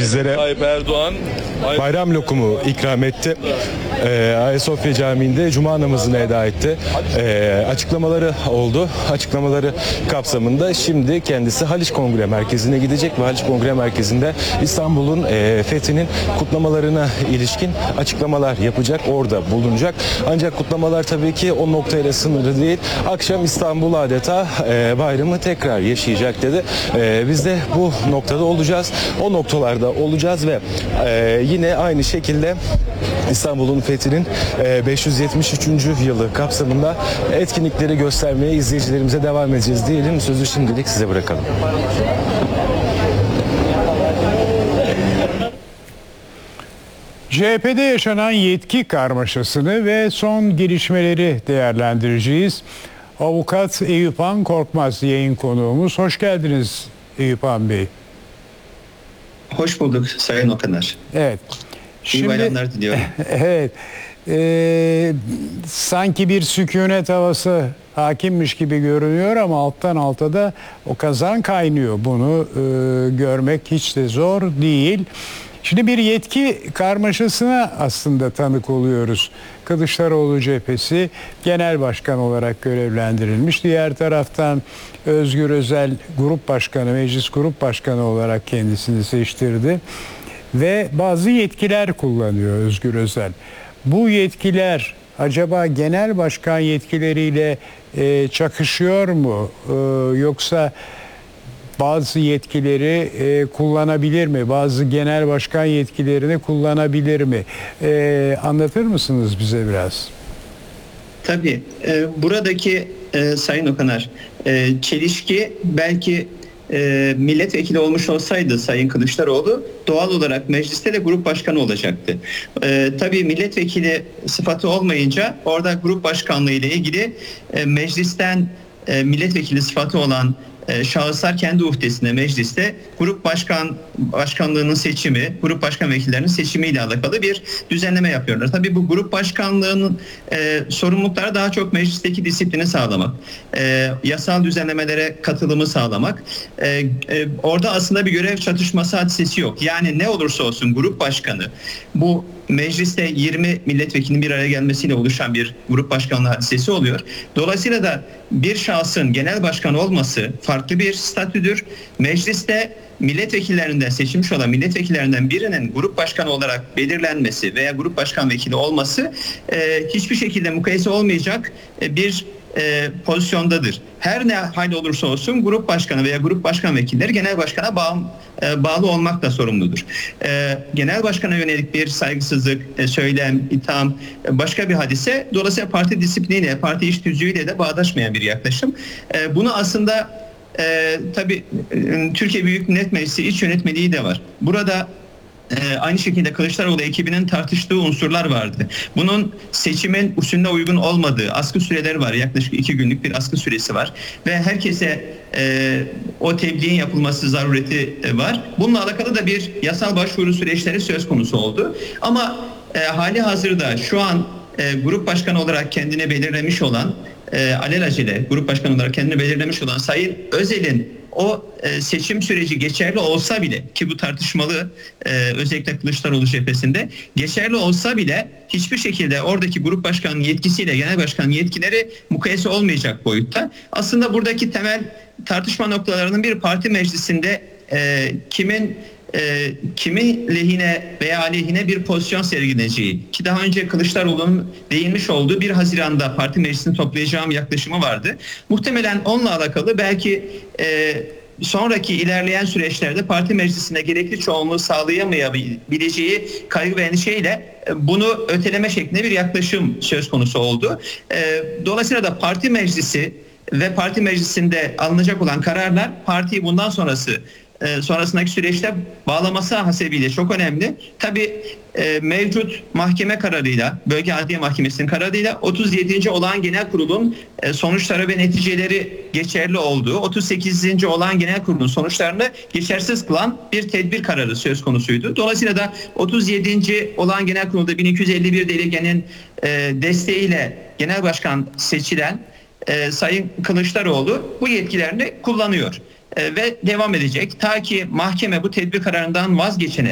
bizlere Tayyip Erdoğan bayram lokumu ikram etti. Ayasofya Camii'nde cuma namazını eda etti. Açıklamaları oldu. Açıklamaları kapsamında şimdi kendisi Haliç Kongre Merkezi'ne gidecek ve Haliç Kongre Merkezi'nde İstanbul'un fethinin kutlamalarına ilişkin açıklamalar yapacak. Orada bulunacak. Ancak kutlamalar tabii ki o noktayla sınırlı değil. Akşam İstanbul adeta bayramı tekrar yaşayacak dedi. Biz de bu noktada olacağız. O noktalarda olacağız ve yine aynı şekilde İstanbul'un fethinin 573. yılı kapsamında etkinlikleri göstermeye izleyicilerimize devam edeceğiz diyelim. Sözü şimdilik size bırakalım. CHP'de yaşanan yetki karmaşasını ve son gelişmeleri değerlendireceğiz. Avukat Eyüphan Korkmaz yayın konuğumuz. Hoş geldiniz Eyüphan Bey. Hoş bulduk Sayın Okaner. Evet. İyi bayramlar diliyorum. Evet. Sanki bir sükunet havası hakimmiş gibi görünüyor ama alttan alta da o kazan kaynıyor. Bunu görmek hiç de zor değil. Şimdi bir yetki karmaşasına aslında tanık oluyoruz. Kılıçdaroğlu cephesi genel başkan olarak görevlendirilmiş. Diğer taraftan Özgür Özel grup başkanı, meclis grup başkanı olarak kendisini seçtirdi. Ve bazı yetkiler kullanıyor Özgür Özel. Bu yetkiler acaba genel başkan yetkileriyle çakışıyor mu? Yoksa bazı yetkileri kullanabilir mi? Bazı genel başkan yetkilerini kullanabilir mi? Anlatır mısınız bize biraz? Tabii. Buradaki Sayın Okaner, çelişki belki milletvekili olmuş olsaydı Sayın Kılıçdaroğlu doğal olarak mecliste de grup başkanı olacaktı. Tabii milletvekili sıfatı olmayınca orada grup başkanlığı ile ilgili meclisten milletvekili sıfatı olan şahıslar kendi uhdesine mecliste grup başkanlığının seçimi, grup başkan vekillerinin seçimiyle alakalı bir düzenleme yapıyorlar. Tabii bu grup başkanlığının sorumlulukları daha çok meclisteki disiplini sağlamak, yasal düzenlemelere katılımı sağlamak. Orada aslında bir görev çatışması hadisesi yok. Yani ne olursa olsun grup başkanı, bu mecliste 20 milletvekilinin bir araya gelmesiyle oluşan bir grup başkanlığı hadisesi oluyor. Dolayısıyla da bir şahsın genel başkan olması farklı bir statüdür. Mecliste milletvekillerinden seçilmiş olan milletvekillerinden birinin grup başkanı olarak belirlenmesi veya grup başkan vekili olması hiçbir şekilde mukayese olmayacak bir pozisyondadır. Her ne hal olursa olsun grup başkanı veya grup başkan vekilleri genel başkana bağlı olmakla sorumludur. Genel başkana yönelik bir saygısızlık, söylem, itham, başka bir hadise dolayısıyla parti disipliniyle, parti iş tüzüğüyle de bağdaşmayan bir yaklaşım. Bunu aslında tabii Türkiye Büyük Millet Meclisi iç yönetmeliği de var. Burada aynı şekilde Kılıçdaroğlu ekibinin tartıştığı unsurlar vardı. Bunun seçimin usulüne uygun olmadığı askı süreleri var. Yaklaşık 2 günlük bir askı süresi var. Ve herkese o tebliğin yapılması zarureti var. Bununla alakalı da bir yasal başvuru süreçleri söz konusu oldu. Ama hali hazırda şu an grup başkanı olarak kendini belirlemiş olan alelacele grup başkanı olarak kendini belirlemiş olan Sayın Özel'in o seçim süreci geçerli olsa bile, ki bu tartışmalı özellikle Kılıçdaroğlu cephesinde geçerli olsa bile hiçbir şekilde oradaki grup başkanının yetkisiyle genel başkanın yetkileri mukayese olmayacak boyutta. Aslında buradaki temel tartışma noktalarının bir parti meclisinde kimin lehine veya aleyhine bir pozisyon sergileyeceği, ki daha önce Kılıçdaroğlu'nun değinmiş olduğu 1 Haziran'da parti meclisini toplayacağım yaklaşımı vardı. Muhtemelen onunla alakalı belki sonraki ilerleyen süreçlerde parti meclisinde gerekli çoğunluğu sağlayamayabileceği kaygı ve endişeyle bunu öteleme şeklinde bir yaklaşım söz konusu oldu. Dolayısıyla da parti meclisi ve parti meclisinde alınacak olan kararlar partiyi bundan sonrasındaki süreçte bağlaması hasebiyle çok önemli. Tabii mevcut mahkeme kararıyla, Bölge Adliye Mahkemesi'nin kararıyla 37. Olağan Genel Kurul'un sonuçları ve neticeleri geçerli olduğu, 38. Olağan Genel Kurul'un sonuçlarını geçersiz kılan bir tedbir kararı söz konusuydu. Dolayısıyla da 37. Olağan Genel Kurul'da 1251 delegenin desteğiyle genel başkan seçilen Sayın Kılıçdaroğlu bu yetkilerini kullanıyor ve devam edecek. Ta ki mahkeme bu tedbir kararından vazgeçene